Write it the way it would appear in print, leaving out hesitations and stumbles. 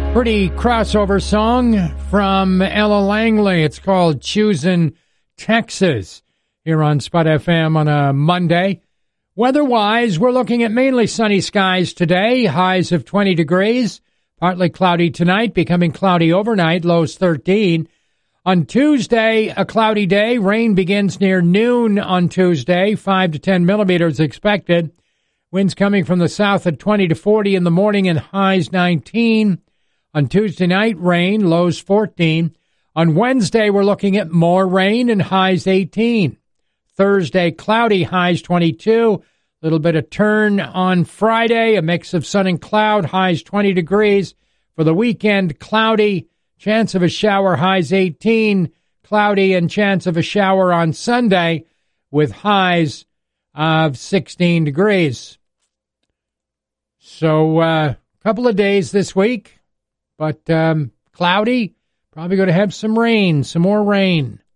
Pretty crossover song from Ella Langley. It's called Choosin' Texas here on Spud FM on a Monday. Weather-wise, we're looking at mainly sunny skies today, highs of 20 degrees, partly cloudy tonight, becoming cloudy overnight, lows 13. On Tuesday, a cloudy day. Rain begins near noon on Tuesday, 5 to 10 millimeters expected. Winds coming from the south at 20 to 40 in the morning and highs 19. On Tuesday night, rain, lows 14. On Wednesday, we're looking at more rain and highs 18. Thursday, cloudy, highs 22. Little bit of turn on Friday, a mix of sun and cloud, highs 20 degrees. For the weekend, cloudy, chance of a shower, highs 18. Cloudy and chance of a shower on Sunday with highs of 16 degrees. So, a couple of days this week. But cloudy, probably going to have some rain, some more rain.